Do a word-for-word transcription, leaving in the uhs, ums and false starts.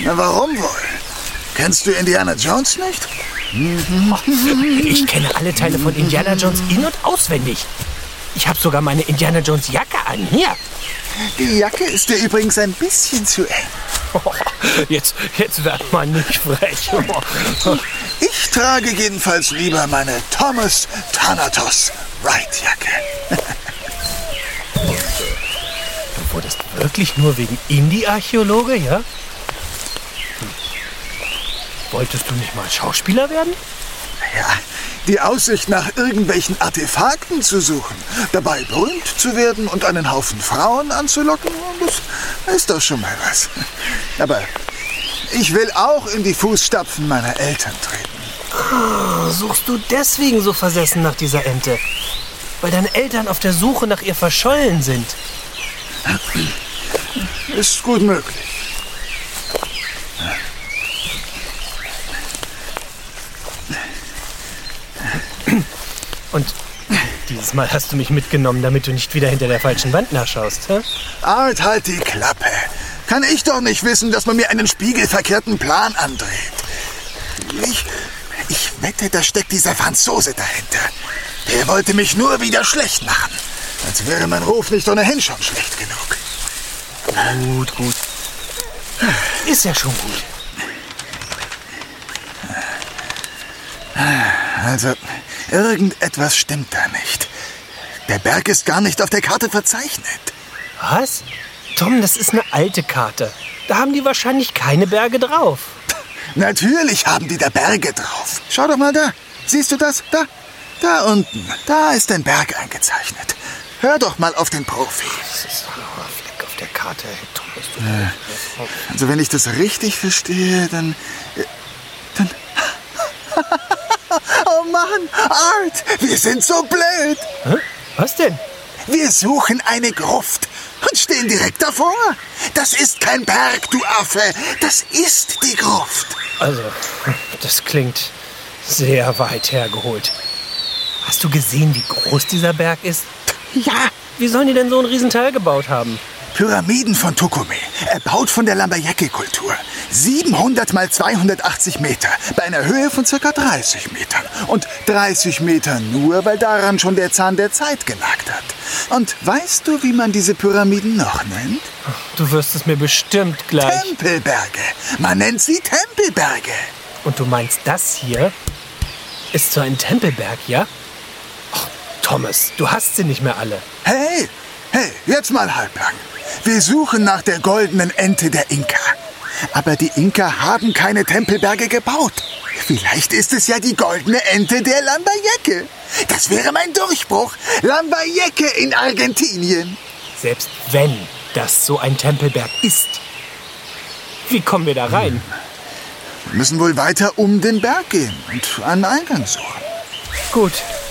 Na, warum wohl? Kennst du Indiana Jones nicht? Ich kenne alle Teile von Indiana Jones in- und auswendig. Ich habe sogar meine Indiana Jones Jacke an. Hier. Die Jacke ist dir übrigens ein bisschen zu eng. Jetzt, jetzt werd mal nicht frech. Ich trage jedenfalls lieber meine Thomas Thanatos Wright Jacke. Du wurdest wirklich nur wegen Indie-Archäologe, ja? Hm. Wolltest du nicht mal Schauspieler werden? Ja, die Aussicht nach irgendwelchen Artefakten zu suchen, dabei berühmt zu werden und einen Haufen Frauen anzulocken, das ist doch schon mal was. Aber ich will auch in die Fußstapfen meiner Eltern treten. Oh, suchst du deswegen so versessen nach dieser Ente? Weil deine Eltern auf der Suche nach ihr verschollen sind? Ist gut möglich. Und dieses Mal hast du mich mitgenommen, damit du nicht wieder hinter der falschen Wand nachschaust, hä? Art, halt die Klappe. Kann ich doch nicht wissen, dass man mir einen spiegelverkehrten Plan andreht. Ich, ich wette, da steckt dieser Franzose dahinter. Der wollte mich nur wieder schlecht machen. Als wäre mein Ruf nicht ohnehin schon schlecht genug. Gut, gut. Ist ja schon gut. Also, irgendetwas stimmt da nicht. Der Berg ist gar nicht auf der Karte verzeichnet. Was? Tom, das ist eine alte Karte. Da haben die wahrscheinlich keine Berge drauf. Natürlich haben die da Berge drauf. Schau doch mal da. Siehst du das? Da. Da unten. Da ist ein Berg eingezeichnet. Hör doch mal auf den Profi. Das ist ein Fleck auf der Karte. Hey, Tom, bist du äh, also wenn ich das richtig verstehe, dann... Dann... Oh Mann, Art, wir sind so blöd. Hä? Was denn? Wir suchen eine Gruft und stehen direkt davor. Das ist kein Berg, du Affe. Das ist die Gruft. Also, das klingt sehr weit hergeholt. Hast du gesehen, wie groß dieser Berg ist? Ja. Wie sollen die denn so ein Riesenteil gebaut haben? Pyramiden von Tukume, erbaut von der Lambayeke-Kultur. siebenhundert mal zweihundertachtzig Meter, bei einer Höhe von ca. dreißig Metern. Und dreißig Meter nur, weil daran schon der Zahn der Zeit genagt hat. Und weißt du, wie man diese Pyramiden noch nennt? Du wirst es mir bestimmt gleich... Tempelberge. Man nennt sie Tempelberge. Und du meinst, das hier ist so ein Tempelberg, ja? Oh, Thomas, du hast sie nicht mehr alle. Hey, hey, jetzt mal halblang. Wir suchen nach der goldenen Ente der Inka. Aber die Inka haben keine Tempelberge gebaut. Vielleicht ist es ja die goldene Ente der Lambayeke. Das wäre mein Durchbruch. Lambayeke in Argentinien. Selbst wenn das so ein Tempelberg ist, wie kommen wir da rein? Wir müssen wohl weiter um den Berg gehen und einen Eingang suchen. Gut,